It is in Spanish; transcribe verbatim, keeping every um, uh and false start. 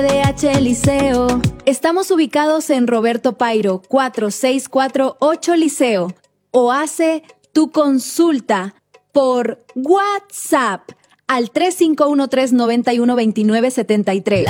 D H Liceo. Estamos ubicados en Roberto Pairo, cuatro seis cuatro ocho Liceo. O hace tu consulta por WhatsApp al tres cinco uno tres, nueve uno dos nueve siete tres.